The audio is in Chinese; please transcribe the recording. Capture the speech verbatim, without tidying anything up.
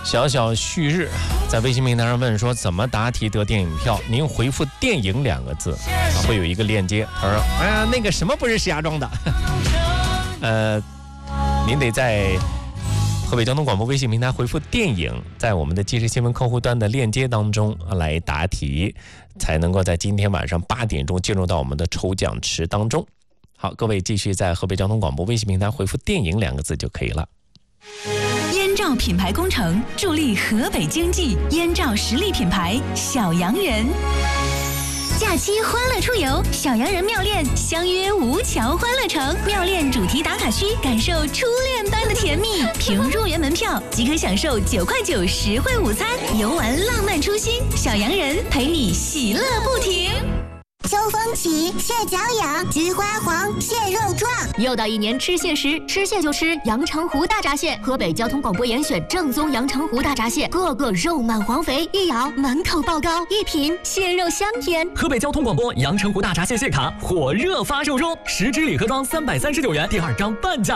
小小旭日在微信平台上问说怎么答题得电影票？您回复“电影”两个字，啊，会有一个链接。他说：“哎呀，那个什么不是石家庄的？呃，您得在河北交通广播微信平台回复‘电影’，在我们的即时新闻客户端的链接当中来答题，才能够在今天晚上八点钟进入到我们的抽奖池当中。好，各位继续在河北交通广播微信平台回复‘电影’两个字就可以了。” 燕赵品牌工程助力河北经济，燕赵实力品牌小洋人。假期欢乐出游，小洋人妙恋相约吴桥欢乐城，妙恋主题打卡区，感受初恋般的甜蜜。凭入园门票即可享受九块九实惠午餐，游玩浪漫初心，小洋人陪你喜乐不停。 秋风起，蟹脚痒，菊花黄，蟹肉壮。 又到一年吃蟹时，吃蟹就吃阳澄湖大闸蟹。河北交通广播严选正宗阳澄湖大闸蟹，个个肉满黄肥，一咬满口爆膏，一品蟹肉香甜。 河北交通广播阳澄湖大闸蟹蟹卡火热发售中，十支礼盒装三百三十九元，第二张半价。